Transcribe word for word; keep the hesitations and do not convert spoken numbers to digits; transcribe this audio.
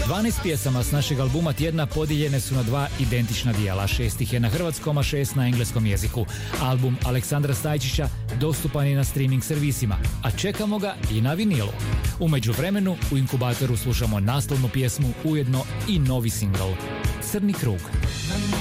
dvanaest pjesama s našeg albuma tjedna podijeljene su na dva identična dijela. Šest ih je na hrvatskom, a šest na engleskom jeziku. Album Aleksandra Stajčića dostupan je na streaming servisima, a čekamo ga i na vinilu. U međuvremenu u inkubatoru slušamo naslovnu pjesmu, ujedno i novi singl Crni krug.